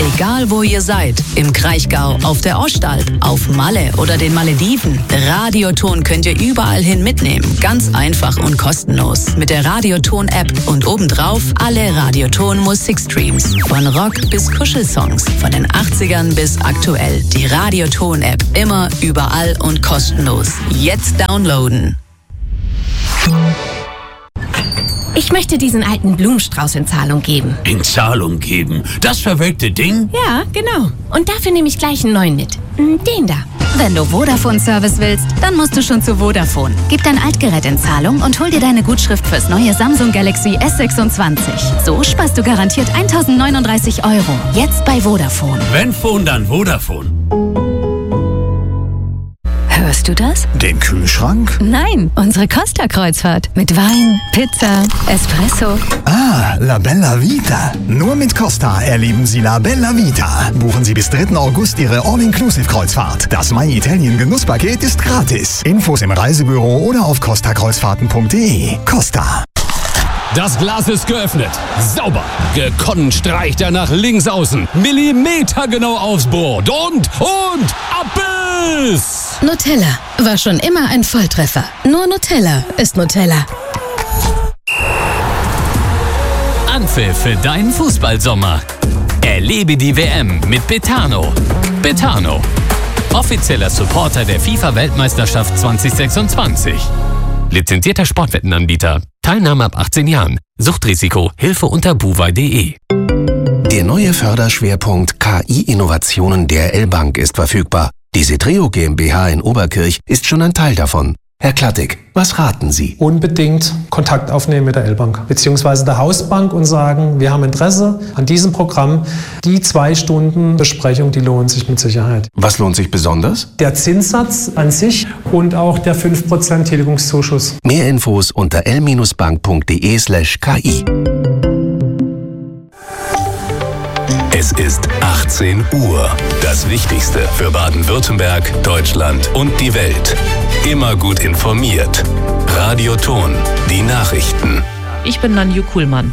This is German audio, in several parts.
Egal wo ihr seid, im Kraichgau, auf der Ostalb, auf Malle oder den Malediven, Radioton könnt ihr überall hin mitnehmen. Ganz einfach und kostenlos. Mit der Radioton-App und obendrauf alle Radioton-Musikstreams. Von Rock bis Kuschelsongs, von den 80ern bis aktuell. Die Radioton-App immer, überall und kostenlos. Jetzt downloaden. Ich möchte diesen alten Blumenstrauß in Zahlung geben. In Zahlung geben? Das verwelkte Ding? Ja, genau. Und dafür nehme ich gleich einen neuen mit. Den da. Wenn du Vodafone-Service willst, dann musst du schon zu Vodafone. Gib dein Altgerät in Zahlung und hol dir deine Gutschrift fürs neue Samsung Galaxy S26. So sparst du garantiert 1.039 €. Jetzt bei Vodafone. Wenn Phone, dann Vodafone. Hörst du das? Den Kühlschrank? Nein, unsere Costa-Kreuzfahrt. Mit Wein, Pizza, Espresso. Ah, La Bella Vita. Nur mit Costa erleben Sie La Bella Vita. Buchen Sie bis 3. August Ihre All-Inclusive-Kreuzfahrt. Das My Italien Genusspaket ist gratis. Infos im Reisebüro oder auf costakreuzfahrten.de. Costa. Das Glas ist geöffnet. Sauber. Gekonnt streicht er nach links außen. Millimetergenau aufs Board. Und ab ist! Nutella war schon immer ein Volltreffer. Nur Nutella ist Nutella. Anpfiff für deinen Fußballsommer. Erlebe die WM mit Betano. Betano. Offizieller Supporter der FIFA-Weltmeisterschaft 2026. Lizenzierter Sportwettenanbieter. Teilnahme ab 18 Jahren. Suchtrisiko. Hilfe unter buwei.de. Der neue Förderschwerpunkt KI-Innovationen der L-Bank ist verfügbar. Die Cetreo GmbH in Oberkirch ist schon ein Teil davon. Herr Klattig, was raten Sie? Unbedingt Kontakt aufnehmen mit der L-Bank bzw. der Hausbank und sagen, wir haben Interesse an diesem Programm. Die 2 Stunden Besprechung, die lohnt sich mit Sicherheit. Was lohnt sich besonders? Der Zinssatz an sich und auch der 5% Tilgungszuschuss. Mehr Infos unter l-bank.de/ki. Es ist 18 Uhr. Das Wichtigste für Baden-Württemberg, Deutschland und die Welt. Immer gut informiert. Radioton, die Nachrichten. Ich bin Nanju Kuhlmann.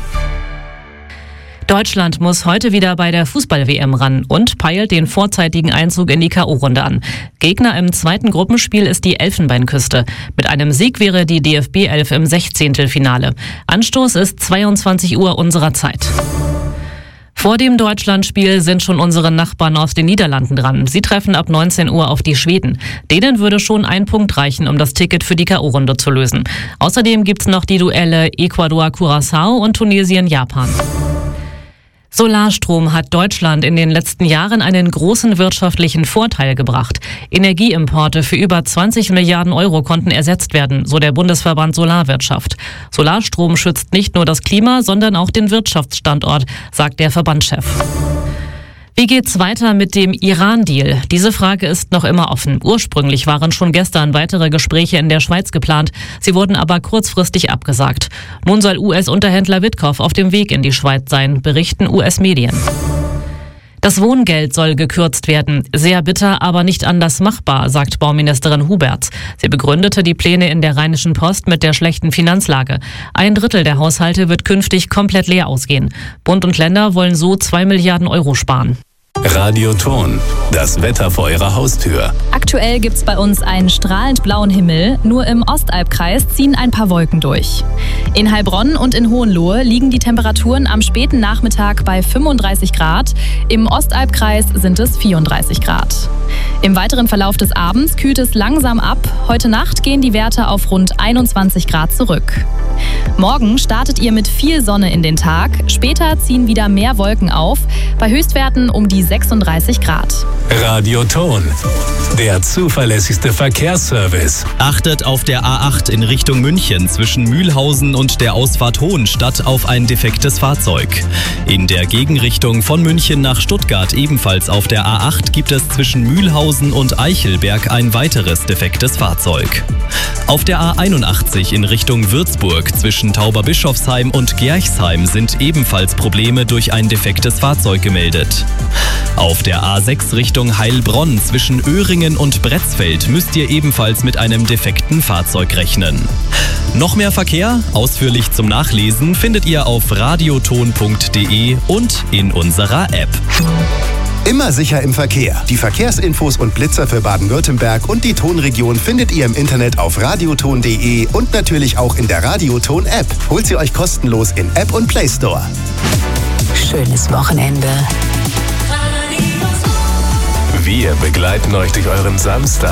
Deutschland muss heute wieder bei der Fußball-WM ran und peilt den vorzeitigen Einzug in die K.O.-Runde an. Gegner im zweiten Gruppenspiel ist die Elfenbeinküste. Mit einem Sieg wäre die DFB 11 im 16. Finale. Anstoß ist 22 Uhr unserer Zeit. Vor dem Deutschlandspiel sind schon unsere Nachbarn aus den Niederlanden dran. Sie treffen ab 19 Uhr auf die Schweden. Denen würde schon ein Punkt reichen, um das Ticket für die K.O.-Runde zu lösen. Außerdem gibt's noch die Duelle Ecuador-Curaçao und Tunesien-Japan. Solarstrom hat Deutschland in den letzten Jahren einen großen wirtschaftlichen Vorteil gebracht. Energieimporte für über 20 Milliarden € konnten ersetzt werden, so der Bundesverband Solarwirtschaft. Solarstrom schützt nicht nur das Klima, sondern auch den Wirtschaftsstandort, sagt der Verbandschef. Wie geht's weiter mit dem Iran-Deal? Diese Frage ist noch immer offen. Ursprünglich waren schon gestern weitere Gespräche in der Schweiz geplant. Sie wurden aber kurzfristig abgesagt. Nun soll US-Unterhändler Witkow auf dem Weg in die Schweiz sein, berichten US-Medien. Das Wohngeld soll gekürzt werden. Sehr bitter, aber nicht anders machbar, sagt Bauministerin Huberts. Sie begründete die Pläne in der Rheinischen Post mit der schlechten Finanzlage. 1/3 der Haushalte wird künftig komplett leer ausgehen. Bund und Länder wollen so 2 Milliarden € sparen. Radioton, das Wetter vor Ihrer Haustür. Aktuell gibt's bei uns einen strahlend blauen Himmel. Nur im Ostalbkreis ziehen ein paar Wolken durch. In Heilbronn und in Hohenlohe liegen die Temperaturen am späten Nachmittag bei 35 Grad. Im Ostalbkreis sind es 34 Grad. Im weiteren Verlauf des Abends kühlt es langsam ab. Heute Nacht gehen die Werte auf rund 21 Grad zurück. Morgen startet ihr mit viel Sonne in den Tag. Später ziehen wieder mehr Wolken auf. Bei Höchstwerten um die 36 Grad. Radioton, der zuverlässigste Verkehrsservice. Achtet auf der A8 in Richtung München zwischen Mühlhausen und der Ausfahrt Hohenstadt auf ein defektes Fahrzeug. In der Gegenrichtung von München nach Stuttgart ebenfalls auf der A8 gibt es zwischen Mühlhausen und Eichelberg ein weiteres defektes Fahrzeug. Auf der A81 in Richtung Würzburg zwischen Tauberbischofsheim und Gerchsheim sind ebenfalls Probleme durch ein defektes Fahrzeug gemeldet. Auf der A6 Richtung Heilbronn zwischen Öhringen und Bretzfeld müsst ihr ebenfalls mit einem defekten Fahrzeug rechnen. Noch mehr Verkehr, ausführlich zum Nachlesen, findet ihr auf radioton.de und in unserer App. Immer sicher im Verkehr. Die Verkehrsinfos und Blitzer für Baden-Württemberg und die Tonregion findet ihr im Internet auf radioton.de und natürlich auch in der Radioton-App. Holt sie euch kostenlos in App und Play Store. Schönes Wochenende. Wir begleiten euch durch euren Samstag.